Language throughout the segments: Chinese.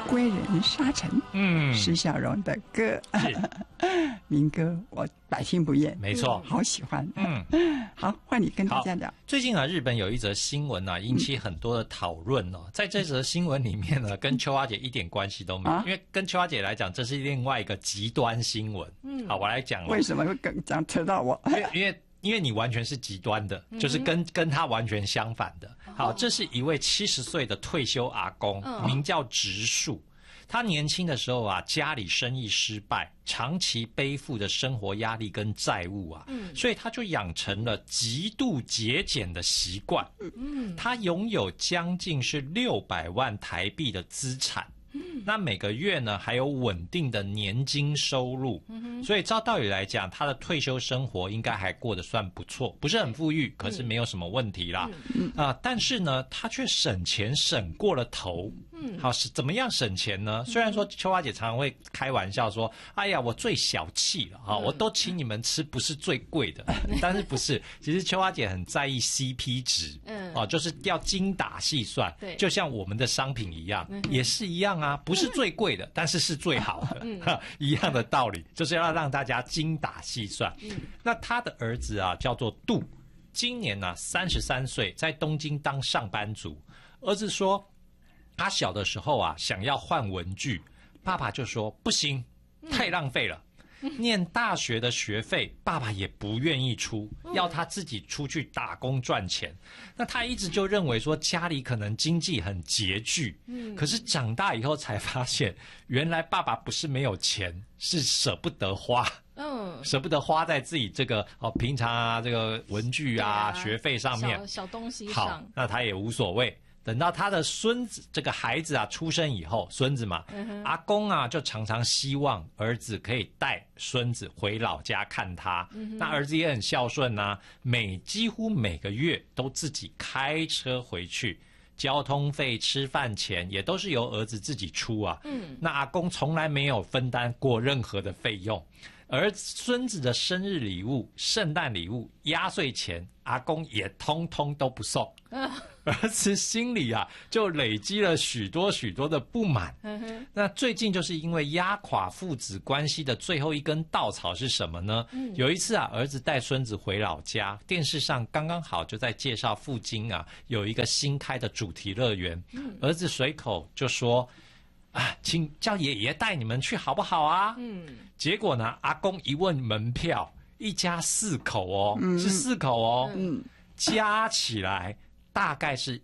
归人沙尘，施孝荣的歌，民歌，我百听不厌， 没错， 好喜欢。好，换你跟大家聊。 最近日本有一则新闻引起很多的讨论在这则新闻里面跟秋花姐一点关系都没有，因为跟秋花姐来讲，这是另外一个极端新闻。好，我来讲为什么会扯到我？ 因为你完全是极端的，就是跟他完全相反的。好，这是一位70岁的退休阿公，名叫直树。他年轻的时候家里生意失败，长期背负的生活压力跟债务所以他就养成了极度节俭的习惯。他拥有将近是600万台币的资产。那每个月呢还有稳定的年金收入，所以照道理来讲，他的退休生活应该还过得算不错，不是很富裕，可是没有什么问题啦。但是呢，他却省钱省过了头。好，是怎么样省钱呢？虽然说秋花姐常常会开玩笑说：“哎呀，我最小气了我都请你们吃不是最贵的。”但是不是？其实秋花姐很在意 CP 值，就是要精打细算，就像我们的商品一样，也是一样不是最贵的，但是是最好的，一样的道理，就是要让大家精打细算。那他的儿子叫做杜，今年33岁，在东京当上班族。儿子说，他小的时候想要换文具，爸爸就说不行，太浪费了。念大学的学费，爸爸也不愿意出，要他自己出去打工赚钱。那他一直就认为说家里可能经济很拮据，可是长大以后才发现，原来爸爸不是没有钱，是舍不得花。舍不得花在自己这个平常这个文具学费上面， 小东西上。 好，那他也无所谓。等到他的孙子这个孩子出生以后，孙子嘛，阿公就常常希望儿子可以带孙子回老家看他。那儿子也很孝顺几乎每个月都自己开车回去，交通费、吃饭钱也都是由儿子自己出那阿公从来没有分担过任何的费用。而孙子的生日礼物、圣诞礼物、压岁钱，阿公也通通都不送。儿子心里就累积了许多许多的不满。那最近就是因为压垮父子关系的最后一根稻草是什么呢？有一次儿子带孙子回老家，电视上刚刚好就在介绍附近有一个新开的主题乐园。儿子随口就说：“请叫爷爷带你们去好不好结果呢，阿公一问门票，一家4口是4口加起来大概是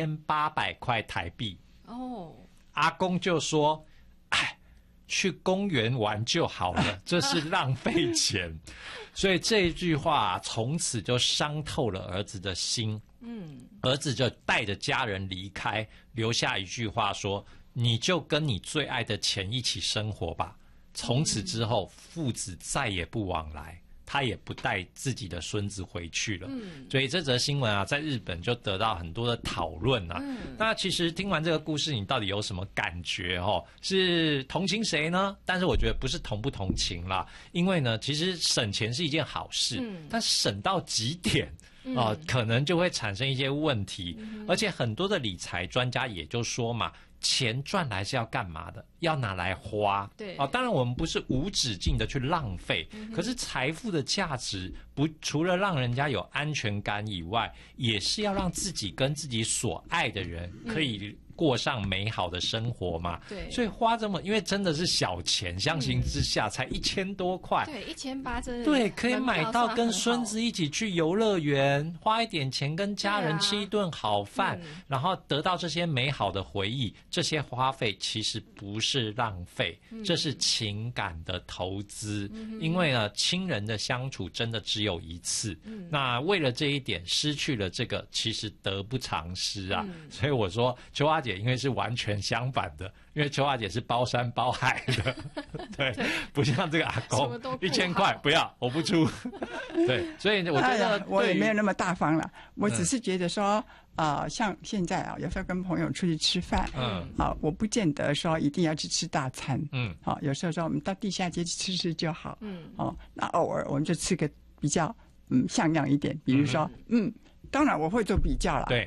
1800块台币。阿公就说：“去公园玩就好了，这是浪费钱。”所以这一句话从此就伤透了儿子的心。儿子就带着家人离开，留下一句话说：“你就跟你最爱的钱一起生活吧。”从此之后，父子再也不往来，他也不带自己的孙子回去了。所以这则新闻在日本就得到很多的讨论那其实听完这个故事，你到底有什么感觉是同情谁呢？但是我觉得不是同不同情啦，因为呢，其实省钱是一件好事，但省到极点可能就会产生一些问题。而且很多的理财专家也就说嘛，钱赚来是要干嘛的？要拿来花。 对当然我们不是无止境的去浪费，可是财富的价值除了让人家有安全感以外，也是要让自己跟自己所爱的人可以过上美好的生活嘛。 对， 所以花因为真的是小钱，相形之下才1000多块。 对，1800真的对，可以买到跟孙子一起去游乐园，花一点钱跟家人吃一顿好饭，然后得到这些美好的回忆。这些花费其实不是浪费，这是情感的投资。因为呢，亲人的相处真的只有一次，那为了这一点失去了这个，其实得不偿失所以我说秋花姐因为是完全相反的，因为秋花姐是包山包海的对，不像这个阿公1000块不要，我不出对，所以我觉得我也没有那么大方了，我只是觉得说像现在有时候跟朋友出去吃饭我不见得说一定要去吃大餐有时候说我们到地下街去吃吃就好那偶尔我们就吃个比较像样一点，比如说当然我会做比较啦， 对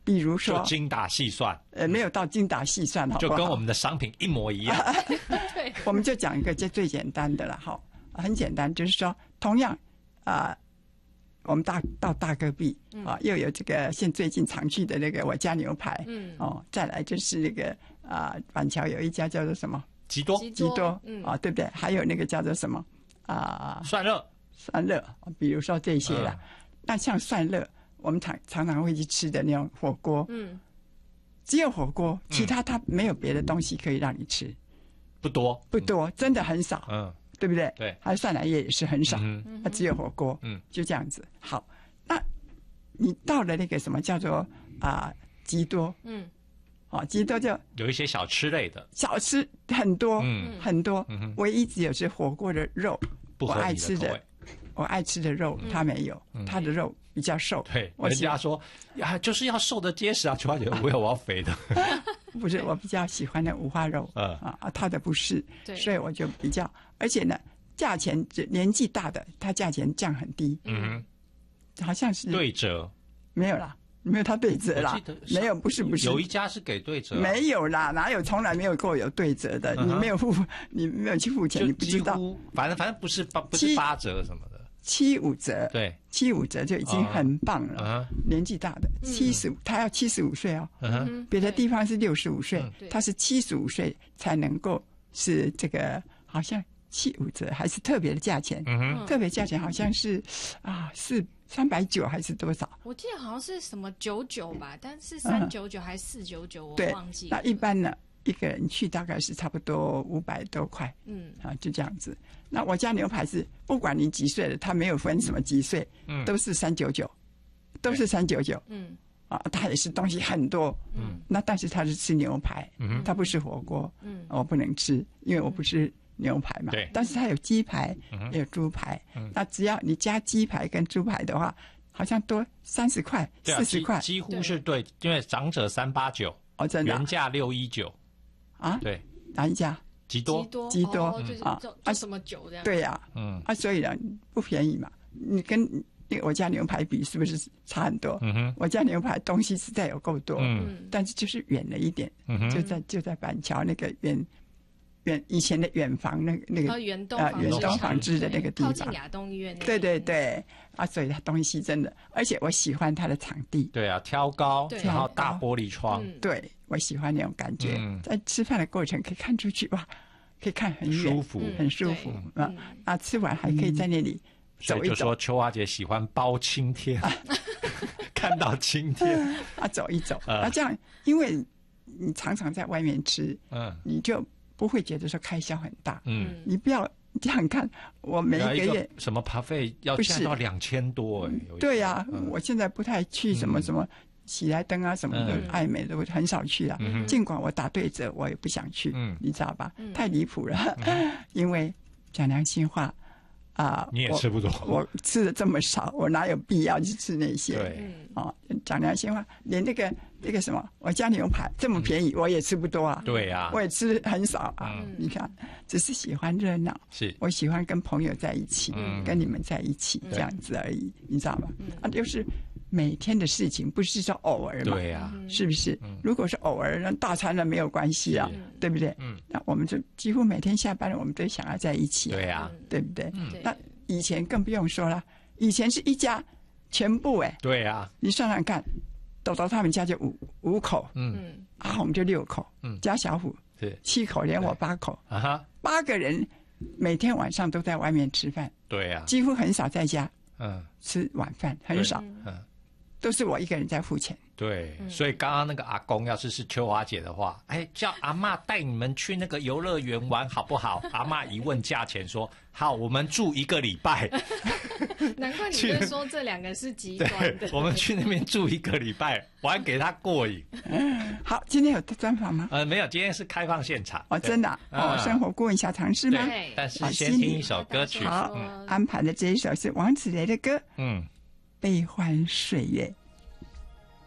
比如说就精打细算， 没有到精打细算，好不好？ 就跟我们的商品一模一样。 对， 我们就讲一个最简单的了，哈，很简单，就是说，同样我们到大戈壁又有这个最近常去的那个我家牛排，再来就是那个板桥有一家叫做什么吉多， 对不对？还有那个叫做什么涮热， 比如说这些啦。那像涮热，我们常常会去吃的那种火锅，只有火锅，其他它没有别的东西可以让你吃， 不多， 真的很少，对不对？ 对， 还有涮来叶也是很少，它只有火锅，就这样子。好，那你到了那个什么叫做吉多，吉多就有一些小吃类的， 小吃很多，很多，唯一只有是火锅的肉， 不合你的口味。 我爱吃的肉，它没有，它的肉比较瘦。 对，人家说呀，就是要瘦的结实啊，秋华姐，我要肥的。 不是，我比较喜欢的五花肉，它的不是，所以我就比较，而且呢，价钱年纪大的，它价钱降很低，好像是对折， 没有啦。没有他对折啦，没有，不是， 有一家是给对折， 没有啦，哪有，从来没有过有对折的，你没有去付钱，你不知道， 反正不是8折什么的 ，75折， 对 ，75折就已经很棒了，年纪大的75，他要75岁哦，别的地方是65岁，他是75岁才能够是这个好像75折还是特别的价钱，特别价钱好像是是390还是多少？ 我记得好像是什么99吧，但是399还是499，我忘记了。 那一般呢，一个人去大概是差不多500多块，就这样子。那我家牛排是不管你几岁了，它没有分什么几岁，都是399，都是399，它也是东西很多，那但是它是吃牛排，它不是火锅，我不能吃，因为我不吃牛排嘛，但是它有鸡排，也有猪排，那只要你加鸡排跟猪排的话，好像多30块、40块， 几乎是对，因为长者389， 真的， 原价619， 对，哪一家？ 吉多就什么酒这样？ 对呀，所以呢不便宜嘛，你跟我家牛排比是不是差很多？我家牛排东西实在有够多，但是就是远了一点，就在板桥那个以前的远房那个远东纺织的那个地方， 靠近亚东医院。 对所以它东西真的，而且我喜欢它的场地。 对啊，挑高，然后大玻璃窗， 对我喜欢那种感觉。在吃饭的过程可以看出去，哇，可以看很远，很舒服吃完还可以在那里走一走。 所以就说秋华姐喜欢包青天，看到青天走一走这样，因为你常常在外面吃，你就不会觉得说开销很大，你不要这样看，我每一个月什么爬费要降到2000多对呀，我现在不太去什么喜来登什么的，爱美的我很少去了，尽管我打对折，我也不想去，你知道吧？太离谱了，因为讲良心话你也吃不多， 我吃的这么少，我哪有必要去吃那些？ 对， 讲良心话，连那个什么，我家牛排这么便宜，我也吃不多啊。 对呀， 我也吃很少你看，只是喜欢热闹，我喜欢跟朋友在一起，跟你们在一起这样子而已，你知道吗？就是每天的事情，不是说偶尔嘛。 对呀， 是不是？如果是偶尔，那大餐了没有关系啊，对不对？那我们就几乎每天下班了，我们都想要在一起。 对呀， 对不对？那以前更不用说了，以前是一家全部对呀， 你算算看，豆豆他们家就五口，阿红就6口，加小虎是7口，连我8口，8个人每天晚上都在外面吃饭。 对呀， 几乎很少在家吃晚饭，很少，都是我一个人在付钱。 对，所以刚刚那个阿公要是秋华姐的话，叫阿嬷带你们去那个游乐园玩好不好？阿嬷一问价钱说好，我们住1个礼拜。 难怪你会说这2个是极端的。 我们去那边住1个礼拜，玩给他过瘾。 好，今天有专访吗？ 没有，今天是开放现场。 真的生活顾问小常识吗？ 对， 但是先听一首歌曲。 好，安排的这一首是王子雷的歌，悲欢岁月。